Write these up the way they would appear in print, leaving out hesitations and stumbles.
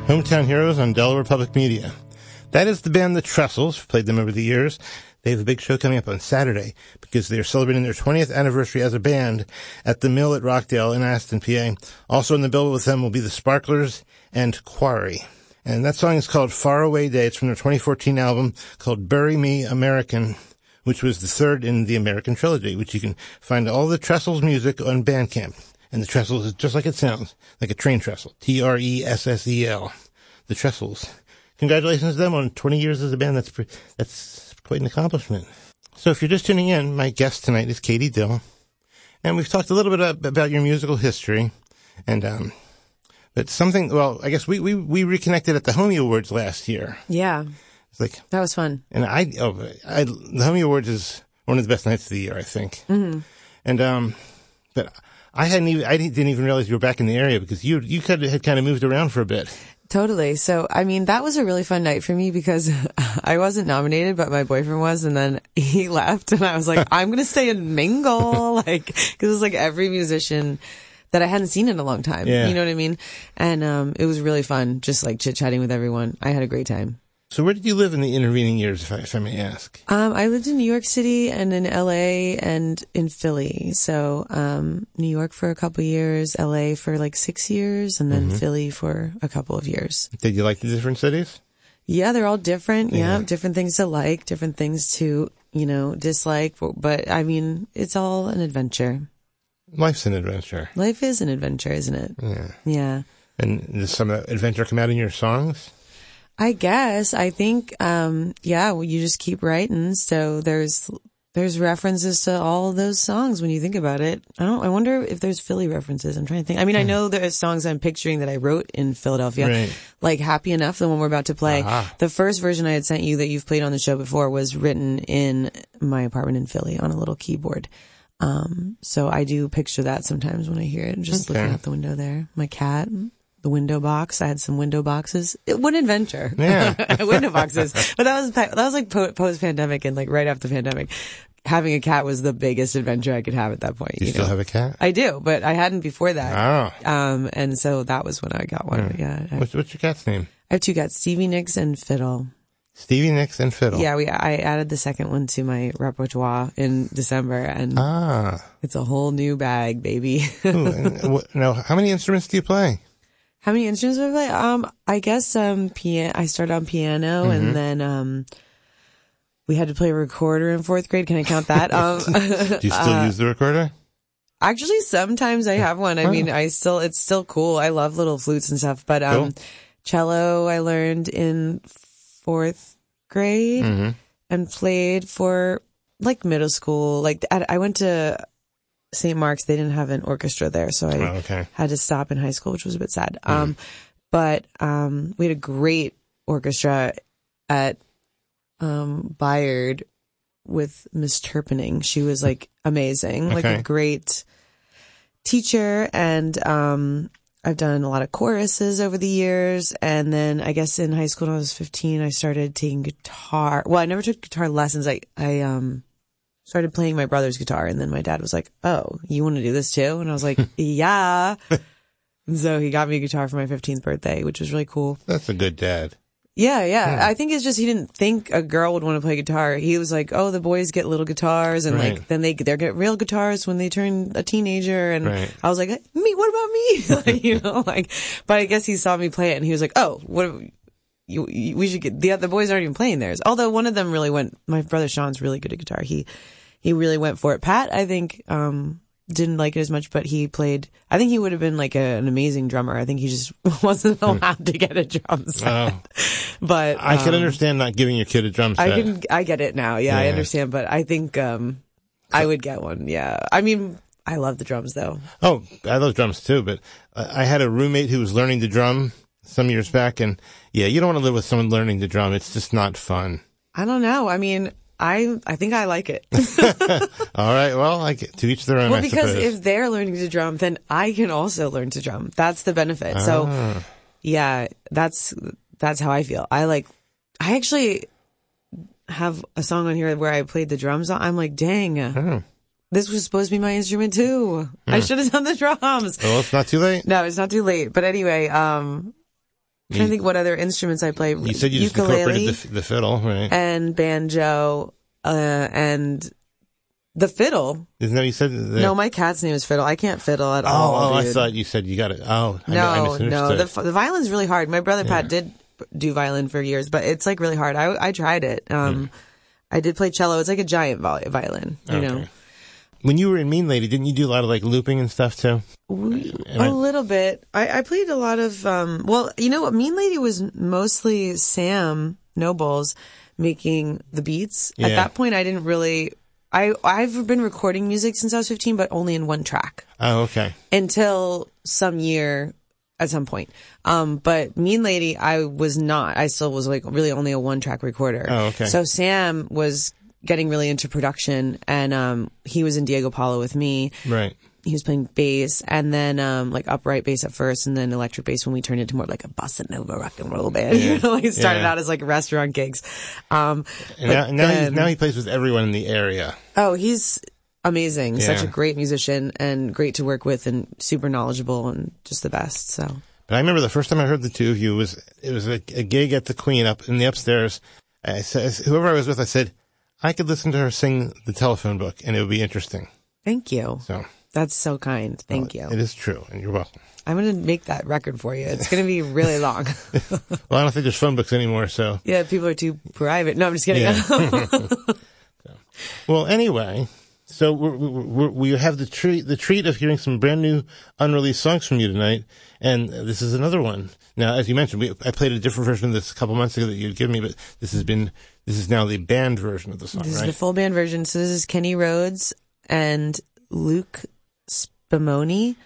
Hometown Heroes on Delaware Public Media. That is the band The Trestles. We've played them over the years. They have a big show coming up on Saturday because they're celebrating their 20th anniversary as a band at the Mill at Rockdale in Aston, PA. Also in the bill with them will be the Sparklers and Quarry. And that song is called Faraway Day. It's from their 2014 album called Bury Me American, which was the third in the American trilogy, which you can find all the Trestles music on Bandcamp. And the Trestles is just like it sounds, like a train trestle. Tressel. The Trestles. Congratulations to them on 20 years as a band. That's quite an accomplishment. So if you're just tuning in, my guest tonight is Katie Dill. And we've talked a little bit about your musical history. And, but something, well, I guess we reconnected at the Homie Awards last year. Yeah. It's like, that was fun. And the Homie Awards is one of the best nights of the year, I think. Mm-hmm. And, but I didn't even realize you were back in the area because you had kind of moved around for a bit. Totally. So, I mean, that was a really fun night for me because I wasn't nominated, but my boyfriend was, and then he left, and I was like, I'm going to stay and mingle, like, cause it was like every musician that I hadn't seen in a long time. Yeah. You know what I mean? And, it was really fun, just like chit-chatting with everyone. I had a great time. So where did you live in the intervening years, if I may ask? I lived in New York City and in LA and in Philly. So, New York for a couple years, LA for like 6 years, and then Philly for a couple of years. Did you like the different cities? Yeah, they're all different. Yeah, different things to like, different things to, dislike. But I mean, it's all an adventure. Life's an adventure. Life is an adventure, isn't it? Yeah. Yeah. And does some adventure come out in your songs? I guess. I think, you just keep writing. So there's references to all of those songs when you think about it. I wonder if there's Philly references. I'm trying to think. I mean, I know there's songs I'm picturing that I wrote in Philadelphia. Right. Like Happy Enough, the one we're about to play. The first version I had sent you that you've played on the show before was written in my apartment in Philly on a little keyboard. So I do picture that sometimes when I hear it, just looking out the window there. My cat. The window box. I had some window boxes. What an adventure. Yeah. Window boxes. But that was like post-pandemic and like right after the pandemic. Having a cat was the biggest adventure I could have at that point. Do you still have a cat? I do, but I hadn't before that. Oh. And so that was when I got one. Yeah. What's your cat's name? I have two cats, Stevie Nicks and Fiddle. Stevie Nicks and Fiddle. Yeah, I added the second one to my repertoire in December, and it's a whole new bag, baby. Ooh, now, how many instruments do you play? How many instruments do I play? I guess, piano. I started on piano and then, we had to play a recorder in fourth grade. Can I count that? Do you still use the recorder? Actually, sometimes I have one. I mean, it's still cool. I love little flutes and stuff, but, cool. Cello I learned in fourth grade and played for like middle school. Like I went to St. Mark's. They didn't have an orchestra there, so I had to stop in high school, which was a bit sad. But we had a great orchestra at Bayard with Miss Turpening. She was like amazing, like a great teacher. And I've done a lot of choruses over the years. And then I guess in high school when I was 15, I started taking guitar. Well, I never took guitar lessons. I started playing my brother's guitar, and then my dad was like, "Oh, you want to do this too?" And I was like, "Yeah." And so he got me a guitar for my 15th birthday, which was really cool. That's a good dad. Yeah. I think it's just he didn't think a girl would want to play guitar. He was like, "Oh, the boys get little guitars, and like then they get real guitars when they turn a teenager." And I was like, "Me? What about me?" But I guess he saw me play it, and he was like, "Oh, what?" We should get the boys aren't even playing theirs. Although one of them really went. My brother Sean's really good at guitar. He really went for it. Pat, I think, didn't like it as much, but he played. I think he would have been like an amazing drummer. I think he just wasn't allowed to get a drum set. But I can understand not giving your kid a drum set. I get it now. Yeah, I understand. But I think I would get one. Yeah, I mean, I love the drums though. Oh, I love drums too. But I had a roommate who was learning to drum some years back, and you don't want to live with someone learning to drum. It's just not fun. I don't know. I mean, I think I like it. All right. Well, to each their own. Well, because if they're learning to drum, then I can also learn to drum. That's the benefit. So, yeah, that's how I feel. I actually have a song on here where I played the drums. I'm like, dang. This was supposed to be my instrument too. I should have done the drums. Well, it's not too late. No, it's not too late. But anyway, I'm trying to think what other instruments I play. You said you just ukulele, incorporated the fiddle, right? and banjo, and the fiddle. Isn't that what you said? No, my cat's name is Fiddle. I can't fiddle at all. Oh, dude. I thought you said you got it. Oh, I No. misunderstood. The violin's really hard. My brother Pat did do violin for years, but it's like really hard. I tried it. I did play cello. It's like a giant violin, you know. When you were in Mean Lady, didn't you do a lot of like looping and stuff too? A little bit. I played a lot of, well, you know what? Mean Lady was mostly Sam Nobles making the beats. Yeah. At that point, I didn't really, I've been recording music since I was 15, but only in one track. Oh, okay. Until some year at some point. But Mean Lady, I was not. I still was like really only a one track recorder. Oh, okay. So Sam was getting really into production, and he was in Diego Paulo with me. Right. He was playing bass, and then like upright bass at first, and then electric bass when we turned into more like a bossa nova rock and roll band. Yeah. You know, like it started out as like restaurant gigs. And now he plays with everyone in the area. Oh, he's amazing. Yeah. Such a great musician and great to work with and super knowledgeable and just the best. So. But I remember the first time I heard the two of you it was a gig at the Queen up in the upstairs. I said, whoever I was with, I said, I could listen to her sing the telephone book and it would be interesting. Thank you. So that's so kind. Thank you. It is true, and you're welcome. I'm going to make that record for you. It's going to be really long. Well, I don't think there's phone books anymore, so. Yeah, people are too private. No, I'm just kidding. Yeah. Well, anyway, so we have the treat of hearing some brand new unreleased songs from you tonight, and this is another one. Now, as you mentioned, I played a different version of this a couple months ago that you'd given me, but this is now the band version of the song, This right? is the full band version. So this is Kenny Rhodes and Luke Spumoni.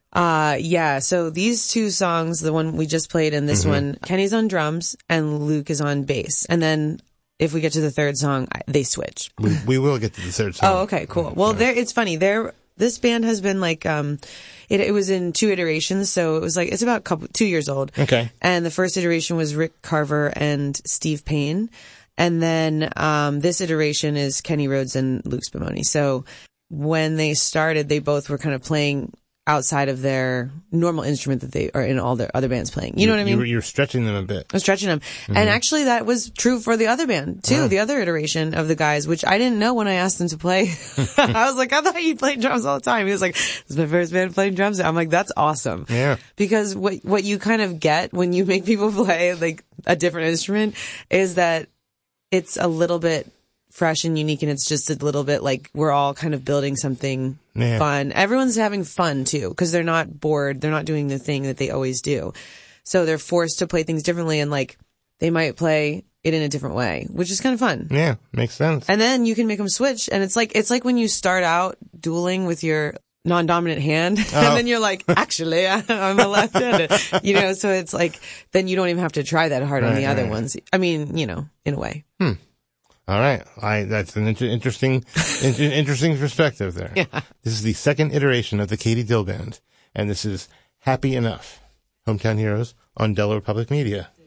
Yeah, so these two songs, the one we just played and this one, Kenny's on drums and Luke is on bass. And then if we get to the third song, they switch. We will get to the third song. Oh, okay, cool. Well, it's funny. This band has been like, it was in 2 iterations. So it was like, it's about 2 years old. Okay. And the first iteration was Rick Carver and Steve Payne. And then, this iteration is Kenny Rhodes and Luke Spumoni. So when they started, they both were kind of playing outside of their normal instrument that they are in all their other bands playing. You know what I mean? You're stretching them a bit. I was stretching them. And actually that was true for the other band too, the other iteration of the guys, which I didn't know when I asked them to play. I was like, I thought you played drums all the time. He was like, this is my first band playing drums. I'm like, that's awesome. Yeah. Because what you kind of get when you make people play like a different instrument is that it's a little bit fresh and unique, and it's just a little bit like we're all kind of building something fun. Everyone's having fun too, because they're not bored. They're not doing the thing that they always do. So they're forced to play things differently, and like they might play it in a different way, which is kind of fun. Yeah, makes sense. And then you can make them switch, and it's like when you start out dueling with your non-dominant hand, and then you're like, actually, I'm a left-handed, you know, so it's like, then you don't even have to try that hard on the other ones. I mean, you know, in a way. All right. That's an interesting perspective there. Yeah. This is the second iteration of the Katie Dill Band, and this is Happy Enough. Hometown Heroes on Delaware Public Media.